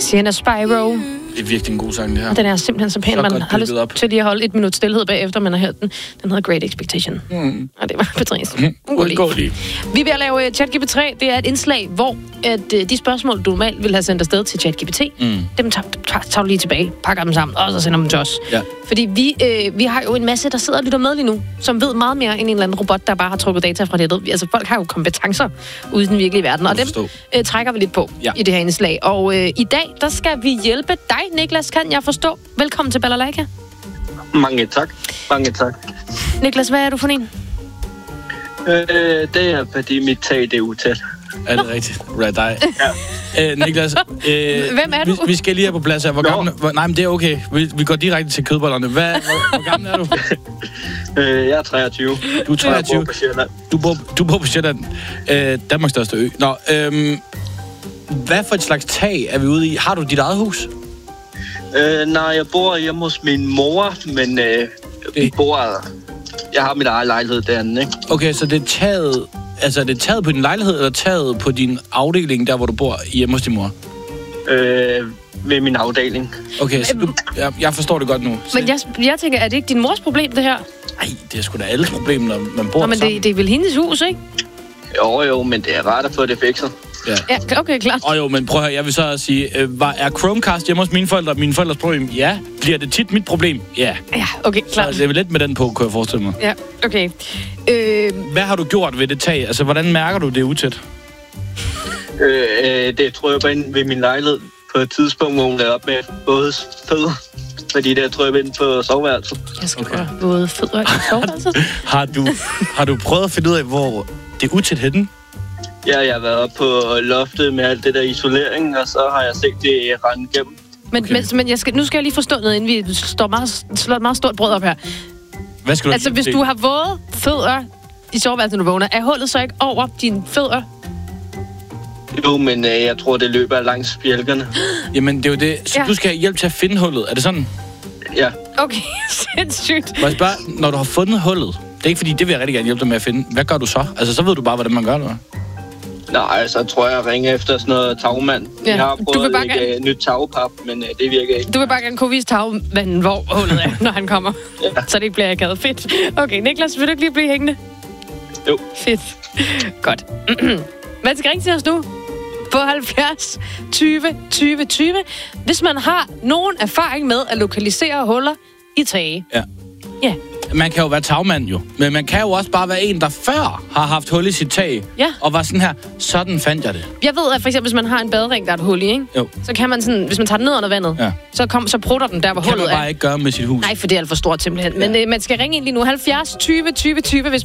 Sienna Spyro. Det er virkelig en god sang, det her. Den er simpelthen så pæn, Så man godt har lyst op. til lige at holde 1 minut stillhed bagefter, man har hørt den. Den hedder Great Expectation. Og det var Patrice. God lige. Vi er ved at lave ChatGPT. Det er et indslag, hvor de spørgsmål, du normalt ville have sendt afsted til ChatGPT, dem tager du lige tilbage, pakker dem sammen, og så sender dem til os. Ja. Fordi vi har jo en masse, der sidder og lytter med lige nu, som ved meget mere end en eller anden robot, der bare har trukket data fra nettet. Altså, folk har jo kompetencer ude i den virkelige verden, og dem trækker vi lidt på i det her indslag. Og i dag, der skal vi hjælpe dig, Niklas, kan jeg forstå. Velkommen til Balalaika. Mange tak. Niklas, hvad er du for en? Det er, fordi mit tag det er utæt. Er det rigtigt? Right, dig. Ja. Niklas, hvem er du? Vi skal lige have på plads her. Hvor gammel... Nej, men det er okay. Vi går direkte til kødbollerne. Hvor gammel er du? Jeg er 23. Du er 23. Jeg bor på Sjælland. Du bor på Sjælland. Danmarks største ø. Nå, hvad for et slags tag er vi ude i? Har du dit eget hus? Nej, jeg bor hjemme hos min mor, men jeg har min egen lejlighed derinde, ikke? Okay, så det er taget... Altså, er det taget på din lejlighed, eller taget på din afdeling, der hvor du bor hjemme hos din mor? Ved min afdeling. Okay, så jeg forstår det godt nu. Men jeg tænker, er det ikke din mors problem, det her? Nej, det er sgu da alles problem, når man bor men sammen. det er vel hendes hus, ikke? Jo, men det er rart at få det fikset. Ja, okay, klart. Jo, men prøv at høre, jeg vil så sige, er Chromecast hjemme hos mine forældres problem? Ja. Bliver det tit mit problem? Ja. Ja, okay, klart. Så det er vel lidt med den på, kan jeg forestille mig. Ja, okay. Hvad har du gjort ved det tag? Altså, hvordan mærker du det utæt? Det tror jeg bare ind ved min lejlighed på et tidspunkt, hvor hun er op med både fødder. Fordi der tror jeg ind på soveværelset. Jeg skal gøre både fødder og soveværelset. Har du prøvet at finde ud af, hvor det er utæt henne? Ja, jeg har været oppe på loftet med alt det der isolering, og så har jeg set det rende igennem. Men nu skal jeg lige forstå noget, inden vi slår et meget stort brød op her. Hvad skal du altså, hvis du har våde fødder i soveværelset, når du vågner, er hullet så ikke over dine fødder? Jo, men jeg tror, det løber langs bjælkerne. Jamen, det er jo det. Så du skal have hjælp til at finde hullet. Er det sådan? Ja. Okay, sindssygt. Må jeg spørge, når du har fundet hullet, det er ikke fordi, det vil jeg rigtig gerne hjælpe dig med at finde. Hvad gør du så? Altså, så ved du bare, hvordan man gør det. Nej, så tror jeg at ringe efter sådan noget tagmand. Ja. Jeg har prøvet at lægge nyt tagpap, men det virker ikke. Du vil bare gerne kunne vise tagmanden, hvor hullet er, når han kommer. Ja. Så det ikke bliver akavet. Fedt. Okay, Niklas, vil du ikke lige blive hængende? Jo. Fedt. Godt. Man skal ringe til os nu på 70 20 20 20, hvis man har nogen erfaring med at lokalisere huller i tage. Ja. Ja. Man kan jo være tagmand jo, men man kan jo også bare være en, der før har haft hul i sit tag, og var sådan her, sådan fandt jeg det. Jeg ved, at for eksempel, hvis man har en badering, der er et hul i, ikke? Jo. Så kan man sådan, hvis man tager den ned under vandet, så prutter den der, hvor hullet er. Det kan man bare ikke gøre med sit hus. Nej, for det er alt for stort simpelthen. Men man skal ringe ind lige nu, 70 20 20 20, hvis